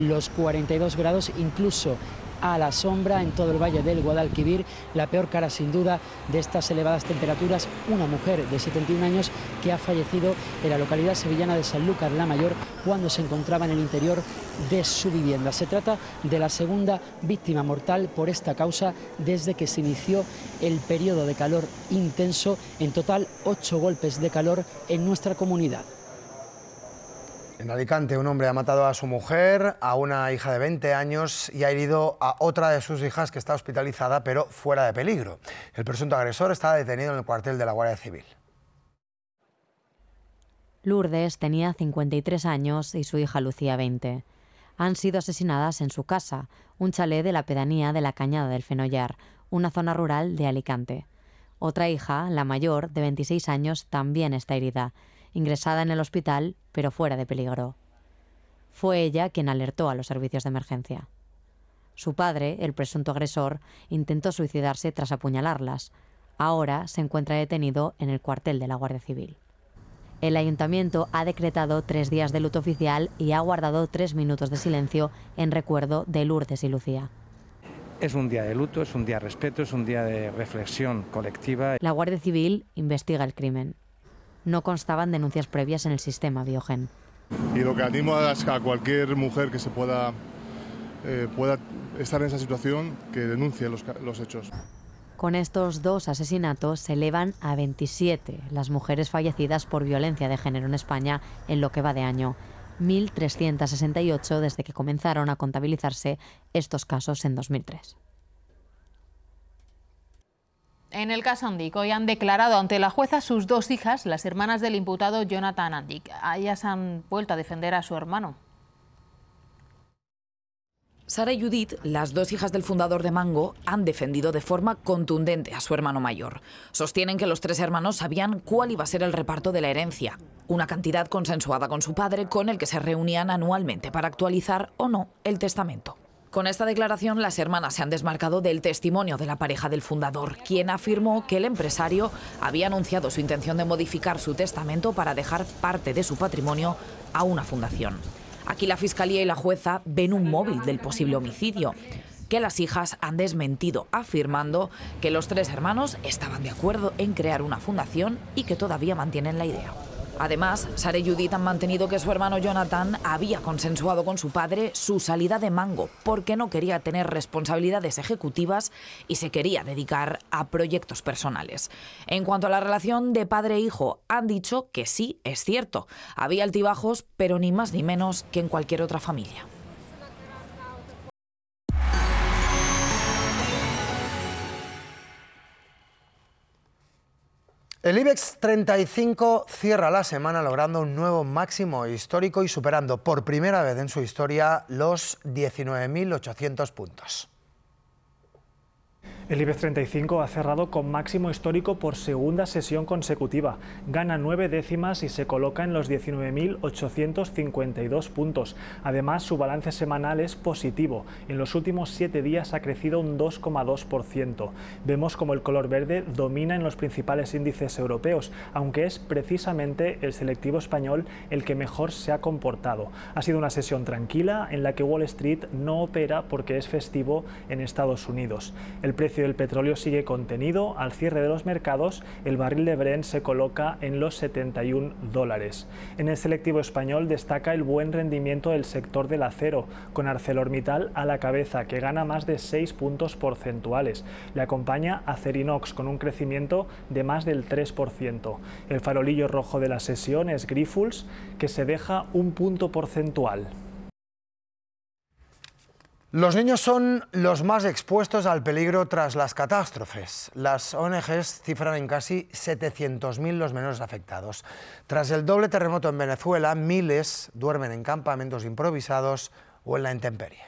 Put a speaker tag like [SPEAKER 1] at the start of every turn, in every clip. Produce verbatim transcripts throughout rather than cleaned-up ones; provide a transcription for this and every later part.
[SPEAKER 1] Los cuarenta y dos grados, incluso a la sombra en todo el valle del Guadalquivir. La peor cara sin duda de estas elevadas temperaturas, una mujer de setenta y un años que ha fallecido en la localidad sevillana de Sanlúcar la Mayor cuando se encontraba en el interior de su vivienda. Se trata de la segunda víctima mortal por esta causa desde que se inició el periodo de calor intenso. En total, ocho golpes de calor en nuestra comunidad.
[SPEAKER 2] En Alicante, un hombre ha matado a su mujer, a una hija de veinte años y ha herido a otra de sus hijas que está hospitalizada pero fuera de peligro. El presunto agresor está detenido en el cuartel de la Guardia Civil.
[SPEAKER 3] Lourdes tenía cincuenta y tres años y su hija Lucía veinte. Han sido asesinadas en su casa, un chalet de la pedanía de la Cañada del Fenollar, una zona rural de Alicante. Otra hija, la mayor, de veintiséis años, también está herida, ingresada en el hospital, pero fuera de peligro. Fue ella quien alertó a los servicios de emergencia. Su padre, el presunto agresor, intentó suicidarse tras apuñalarlas. Ahora se encuentra detenido en el cuartel de la Guardia Civil. El ayuntamiento ha decretado tres días de luto oficial y ha guardado tres minutos de silencio en recuerdo de Lourdes y Lucía.
[SPEAKER 4] Es un día de luto, es un día de respeto, es un día de reflexión colectiva.
[SPEAKER 3] La Guardia Civil investiga el crimen. No constaban denuncias previas en el sistema Biogen.
[SPEAKER 5] Y lo que animo es a cualquier mujer que se pueda, eh, pueda estar en esa situación, que denuncie los, los hechos.
[SPEAKER 3] Con estos dos asesinatos se elevan a veintisiete las mujeres fallecidas por violencia de género en España en lo que va de año. mil trescientos sesenta y ocho desde que comenzaron a contabilizarse estos casos en dos mil tres.
[SPEAKER 6] En el caso Andic, hoy han declarado ante la jueza sus dos hijas, las hermanas del imputado Jonathan Andic. Ellas han vuelto a defender a su hermano.
[SPEAKER 7] Sara y Judith, las dos hijas del fundador de Mango, han defendido de forma contundente a su hermano mayor. Sostienen que los tres hermanos sabían cuál iba a ser el reparto de la herencia, una cantidad consensuada con su padre con el que se reunían anualmente para actualizar o no el testamento. Con esta declaración, las hermanas se han desmarcado del testimonio de la pareja del fundador, quien afirmó que el empresario había anunciado su intención de modificar su testamento para dejar parte de su patrimonio a una fundación. Aquí la Fiscalía y la jueza ven un móvil del posible homicidio, que las hijas han desmentido, afirmando que los tres hermanos estaban de acuerdo en crear una fundación y que todavía mantienen la idea. Además, Sara y Judith han mantenido que su hermano Jonathan había consensuado con su padre su salida de Mango porque no quería tener responsabilidades ejecutivas y se quería dedicar a proyectos personales. En cuanto a la relación de padre e hijo, han dicho que sí, es cierto. Había altibajos, pero ni más ni menos que en cualquier otra familia.
[SPEAKER 2] El IBEX treinta y cinco cierra la semana logrando un nuevo máximo histórico y superando por primera vez en su historia los diecinueve mil ochocientos puntos.
[SPEAKER 8] El IBEX treinta y cinco ha cerrado con máximo histórico por segunda sesión consecutiva. Gana nueve décimas y se coloca en los diecinueve mil ochocientos cincuenta y dos puntos. Además, su balance semanal es positivo. En los últimos siete días ha crecido un dos coma dos por ciento. Vemos como el color verde domina en los principales índices europeos, aunque es precisamente el selectivo español el que mejor se ha comportado. Ha sido una sesión tranquila en la que Wall Street no opera porque es festivo en Estados Unidos. El precio del petróleo sigue contenido. Al cierre de los mercados, el barril de Brent se coloca en los setenta y un dólares. En el selectivo español destaca el buen rendimiento del sector del acero, con ArcelorMittal a la cabeza, que gana más de seis puntos porcentuales. Le acompaña Acerinox con un crecimiento de más del tres por ciento. El farolillo rojo de la sesión es Grifols, que se deja un punto porcentual.
[SPEAKER 2] Los niños son los más expuestos al peligro tras las catástrofes. Las O N Ges cifran en casi setecientos mil los menores afectados. Tras el doble terremoto en Venezuela, miles duermen en campamentos improvisados o en la intemperie.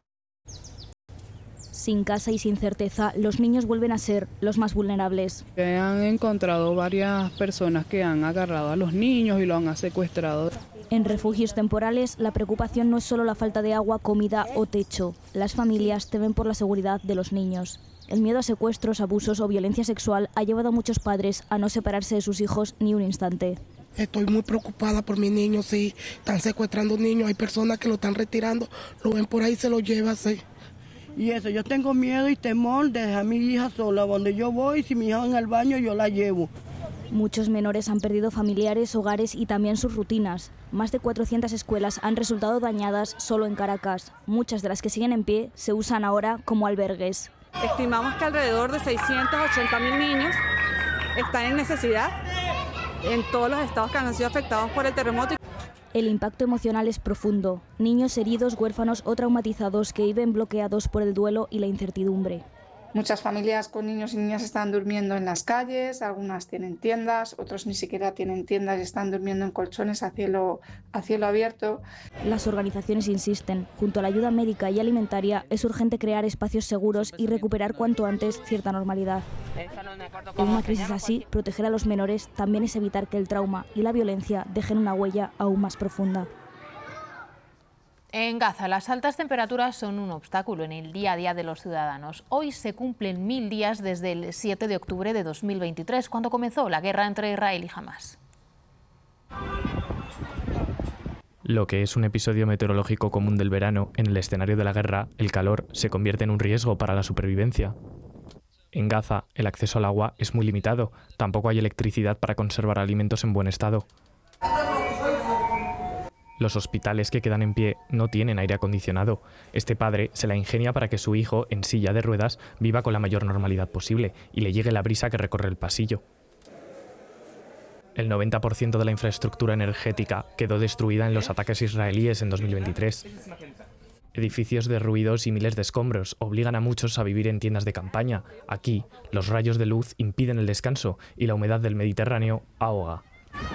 [SPEAKER 9] Sin casa y sin certeza, los niños vuelven a ser los más vulnerables.
[SPEAKER 10] Han encontrado varias personas que han agarrado a los niños y los han secuestrado.
[SPEAKER 9] En refugios temporales, la preocupación no es solo la falta de agua, comida o techo. Las familias temen por la seguridad de los niños. El miedo a secuestros, abusos o violencia sexual ha llevado a muchos padres a no separarse de sus hijos ni un instante.
[SPEAKER 11] Estoy muy preocupada por mis niños, sí, están secuestrando niños, hay personas que lo están retirando, lo ven por ahí, se lo llevan, sí.
[SPEAKER 12] Y eso, yo tengo miedo y temor de dejar a mi hija sola, donde yo voy, si mi hija va en el baño, yo la llevo.
[SPEAKER 9] Muchos menores han perdido familiares, hogares y también sus rutinas. Más de cuatrocientas escuelas han resultado dañadas solo en Caracas. Muchas de las que siguen en pie se usan ahora como albergues.
[SPEAKER 13] Estimamos que alrededor de seiscientos ochenta mil niños están en necesidad en todos los estados que han sido afectados por el terremoto.
[SPEAKER 9] El impacto emocional es profundo. Niños heridos, huérfanos o traumatizados que viven bloqueados por el duelo y la incertidumbre.
[SPEAKER 14] Muchas familias con niños y niñas están durmiendo en las calles, algunas tienen tiendas, otros ni siquiera tienen tiendas y están durmiendo en colchones a cielo, a cielo abierto.
[SPEAKER 9] Las organizaciones insisten, junto a la ayuda médica y alimentaria, es urgente crear espacios seguros y recuperar cuanto antes cierta normalidad. En una crisis así, proteger a los menores también es evitar que el trauma y la violencia dejen una huella aún más profunda.
[SPEAKER 6] En Gaza, las altas temperaturas son un obstáculo en el día a día de los ciudadanos. Hoy se cumplen mil días desde el siete de octubre de dos mil veintitrés, cuando comenzó la guerra entre Israel y Hamás.
[SPEAKER 15] Lo que es un episodio meteorológico común del verano, en el escenario de la guerra, el calor se convierte en un riesgo para la supervivencia. En Gaza, el acceso al agua es muy limitado, tampoco hay electricidad para conservar alimentos en buen estado. Los hospitales que quedan en pie no tienen aire acondicionado. Este padre se la ingenia para que su hijo, en silla de ruedas, viva con la mayor normalidad posible y le llegue la brisa que recorre el pasillo. El noventa por ciento de la infraestructura energética quedó destruida en los ataques israelíes en dos mil veintitrés. Edificios derruidos y miles de escombros obligan a muchos a vivir en tiendas de campaña. Aquí, los rayos de luz impiden el descanso y la humedad del Mediterráneo ahoga.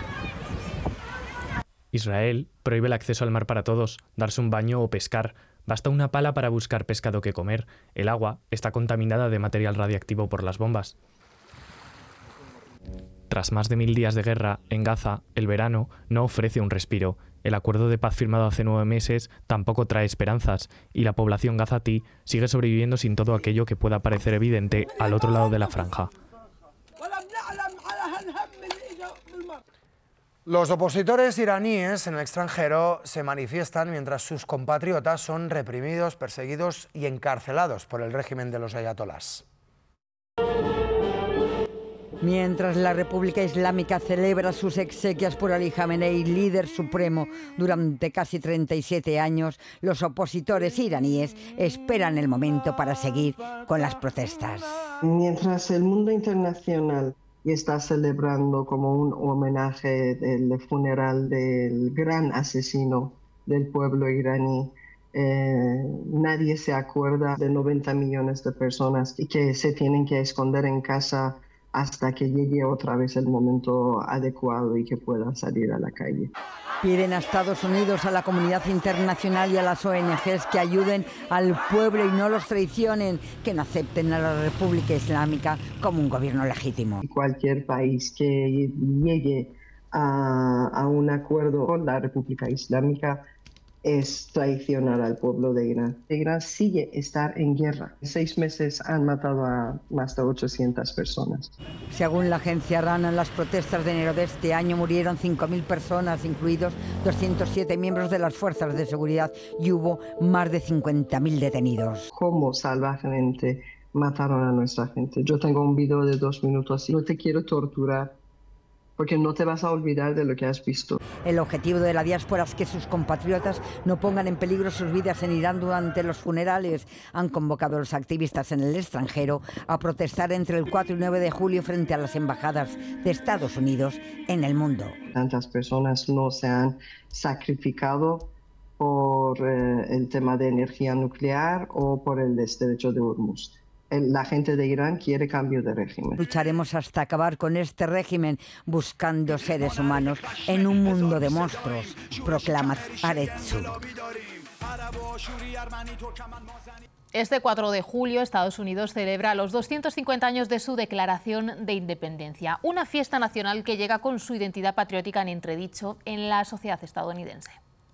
[SPEAKER 15] Israel prohíbe el acceso al mar para todos, darse un baño o pescar. Basta una pala para buscar pescado que comer. El agua está contaminada de material radiactivo por las bombas. Tras más de mil días de guerra, en Gaza, el verano no ofrece un respiro. El acuerdo de paz firmado hace nueve meses tampoco trae esperanzas, y la población gazatí sigue sobreviviendo sin todo aquello que pueda parecer evidente al otro lado de la franja.
[SPEAKER 2] Los opositores iraníes en el extranjero se manifiestan mientras sus compatriotas son reprimidos, perseguidos y encarcelados por el régimen de los ayatolás.
[SPEAKER 16] Mientras la República Islámica celebra sus exequias por Ali Jamenei, líder supremo durante casi treinta y siete años, los opositores iraníes esperan el momento para seguir con las protestas.
[SPEAKER 17] Mientras el mundo internacional está celebrando como un homenaje del funeral del gran asesino del pueblo iraní, Eh, nadie se acuerda de noventa millones de personas que se tienen que esconder en casa hasta que llegue otra vez el momento adecuado y que puedan salir a la calle.
[SPEAKER 16] Piden a Estados Unidos, a la comunidad internacional y a las O N Ges que ayuden al pueblo y no los traicionen, que no acepten a la República Islámica como un gobierno legítimo.
[SPEAKER 17] Cualquier país que llegue a, a un acuerdo con la República Islámica es traicionar al pueblo de Irán. Irán sigue estar en guerra. En seis meses han matado a más de ochocientas personas.
[SPEAKER 16] Según la agencia RANA, en las protestas de enero de este año murieron cinco mil personas, incluidos doscientos siete miembros de las fuerzas de seguridad, y hubo más de cincuenta mil detenidos.
[SPEAKER 17] ¿Cómo salvajemente mataron a nuestra gente? Yo tengo un video de dos minutos y no te quiero torturar, porque no te vas a olvidar de lo que has visto.
[SPEAKER 16] El objetivo de la diáspora es que sus compatriotas no pongan en peligro sus vidas en Irán durante los funerales. Han convocado a los activistas en el extranjero a protestar entre el cuatro y nueve de julio frente a las embajadas de Estados Unidos en el mundo.
[SPEAKER 17] Tantas personas no se han sacrificado por eh, el tema de energía nuclear o por el estrecho de Hormuz. La gente de Irán quiere cambio de régimen.
[SPEAKER 16] Lucharemos hasta acabar con este régimen, buscando seres humanos en un mundo de monstruos, proclama Aretsu.
[SPEAKER 6] Este cuatro de julio, Estados Unidos celebra los doscientos cincuenta años de su Declaración de Independencia, una fiesta nacional que llega con su identidad patriótica en entredicho en la sociedad estadounidense.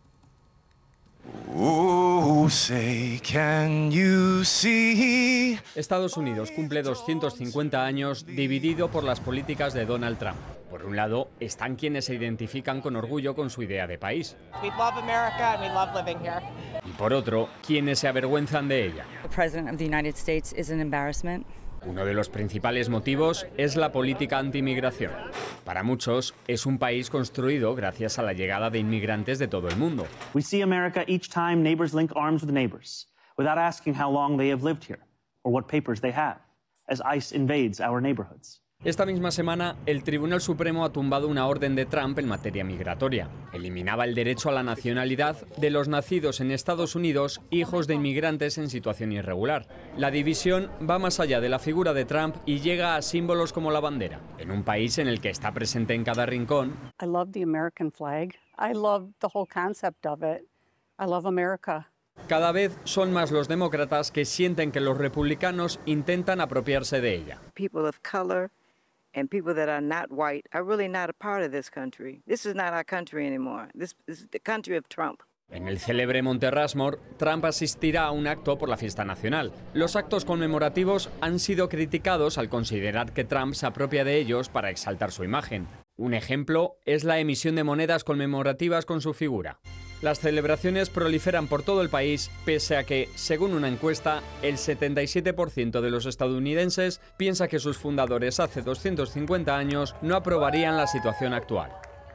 [SPEAKER 18] Oh, say, can you see?
[SPEAKER 19] Estados Unidos cumple doscientos cincuenta años dividido por las políticas de Donald Trump.
[SPEAKER 18] Por
[SPEAKER 19] Por un lado, están quienes se identifican con orgullo con su idea de país.
[SPEAKER 20] We love America and we love living here.
[SPEAKER 19] Y por otro, quienes se avergüenzan de ella.
[SPEAKER 21] The President of the United States is an embarrassment.
[SPEAKER 19] Uno de los principales motivos es la política antimigración. Para muchos, es un país construido gracias a la llegada de inmigrantes de todo el mundo.
[SPEAKER 22] We see America each time neighbors link arms with neighbors, without asking how long they have lived here or what papers they have, as ICE invades our neighborhoods.
[SPEAKER 19] Esta misma semana, el Tribunal Supremo ha tumbado una orden de Trump en materia migratoria. Eliminaba el derecho a la nacionalidad de los nacidos en Estados Unidos, hijos de inmigrantes en situación irregular. La división va más allá de la figura de Trump y llega a símbolos como la bandera. En un país en el que está presente en cada rincón.
[SPEAKER 23] I love the American flag. I love the whole concept of it. I love America.
[SPEAKER 19] Cada vez son más los demócratas que sienten que los republicanos intentan apropiarse de ella.
[SPEAKER 24] People of color and people that are not white are really not a part of this country. This is not our country anymore. This is the country of Trump.
[SPEAKER 19] En el célebre Monte Rushmore, Trump asistirá a un acto por la fiesta nacional. Los actos conmemorativos han sido criticados al considerar que Trump se apropia de ellos para exaltar su imagen. Un ejemplo es la emisión de monedas conmemorativas con su figura. Las celebraciones proliferan por todo el país, pese a que, según una encuesta, el setenta y siete por ciento de los estadounidenses piensa que sus fundadores hace doscientos cincuenta años no aprobarían la situación actual.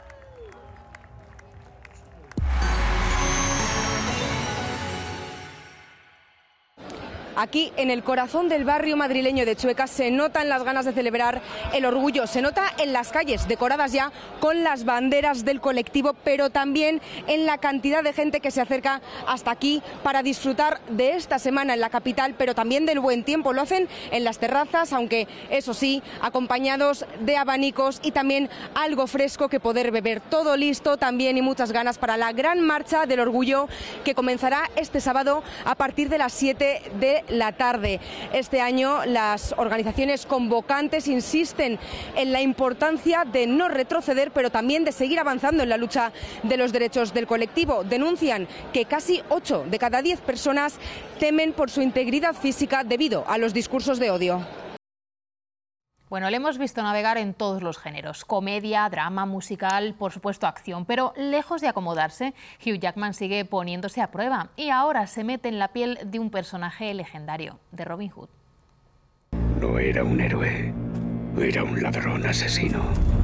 [SPEAKER 25] Aquí, en el corazón del barrio madrileño de Chueca, se notan las ganas de celebrar el orgullo. Se nota en las calles, decoradas ya con las banderas del colectivo, pero también en la cantidad de gente que se acerca hasta aquí para disfrutar de esta semana en la capital, pero también del buen tiempo. Lo hacen en las terrazas, aunque, eso sí, acompañados de abanicos y también algo fresco que poder beber. Todo listo también y muchas ganas para la gran marcha del orgullo que comenzará este sábado a partir de las siete de la tarde. Este año las organizaciones convocantes insisten en la importancia de no retroceder, pero también de seguir avanzando en la lucha de los derechos del colectivo. Denuncian que casi ocho de cada diez personas temen por su integridad física debido a los discursos de odio.
[SPEAKER 6] Bueno, le hemos visto navegar en todos los géneros, comedia, drama, musical, por supuesto acción, pero lejos de acomodarse, Hugh Jackman sigue poniéndose a prueba y ahora se mete en la piel de un personaje legendario, de Robin Hood.
[SPEAKER 26] No era un héroe, era un ladrón asesino.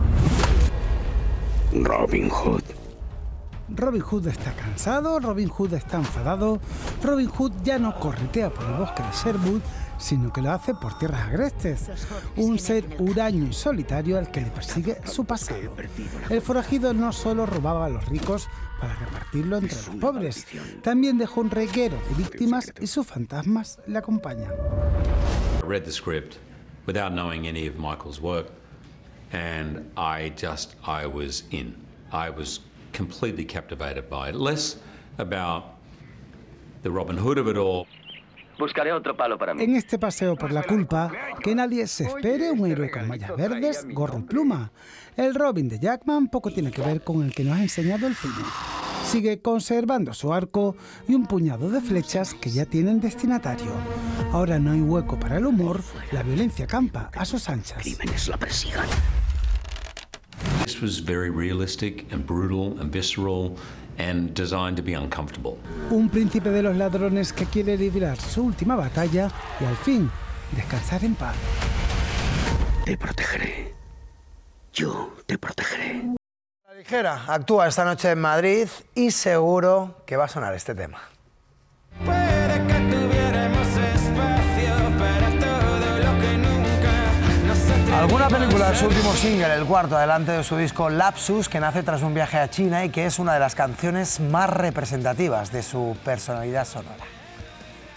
[SPEAKER 26] Robin Hood.
[SPEAKER 27] Robin Hood está cansado, Robin Hood está enfadado, Robin Hood ya no corretea por el bosque de Sherwood, sino que lo hace por tierras agrestes, un ser huraño y solitario al que le persigue su pasado. El forajido no solo robaba a los ricos para repartirlo entre los pobres, también dejó un reguero de víctimas y sus fantasmas le acompañan.
[SPEAKER 28] I read the script without knowing any of Michael's work, and I just, I was in. I was completely captivated by it. Less about the Robin Hood of it all.
[SPEAKER 29] Buscaré otro palo para mí.
[SPEAKER 27] En este paseo por la culpa, que nadie se espere un héroe con mallas verdes, gorro y pluma. El Robin de Jackman poco tiene que ver con el que nos ha enseñado el cine. Sigue conservando su arco y un puñado de flechas que ya tienen destinatario. Ahora no hay hueco para el humor, la violencia campa a sus anchas.
[SPEAKER 26] Crímenes lo persigan.
[SPEAKER 28] This was very realistic and brutal and visceral and designed to be uncomfortable.
[SPEAKER 27] Un príncipe de los ladrones que quiere librar su última batalla y al fin descansar en paz.
[SPEAKER 26] Te protegeré. Yo te protegeré.
[SPEAKER 2] La Ligera actúa esta noche en Madrid y seguro que va a sonar este tema.
[SPEAKER 18] Puede que tuviéramos espacio para todo lo que nunca nos atrevimos.
[SPEAKER 2] Alguna película de su último single, el cuarto adelante de su disco Lapsus, que nace tras un viaje a China y que es una de las canciones más representativas de su personalidad sonora.